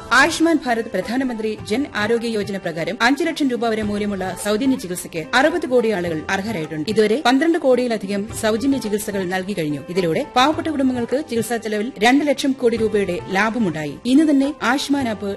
ആയുഷ്മാൻ ഭാരത് പ്രധാനമന്ത്രി ജൻ ആരോഗ്യ യോജന പ്രകാരം 5 ലക്ഷം രൂപ വരെ മൂല്യമുള്ള സൌജന്യ ചികിത്സയ്ക്ക് 60 കോടി ആളുകൾ അർഹരായിട്ടുണ്ട്. ഇതുവരെ 12 കോടിയിലധികം സൌജന്യ ചികിത്സകൾ നൽകി കഴിഞ്ഞു. ഇതിലൂടെ പാവപ്പെട്ട കുടുംബങ്ങൾക്ക് ചികിത്സാ ചെലവിൽ 2 ലക്ഷം കോടി രൂപയുടെ ലാഭമുണ്ടായി. ഇന്ന് തന്നെ ആയുഷ്മാൻ ആപ്പ്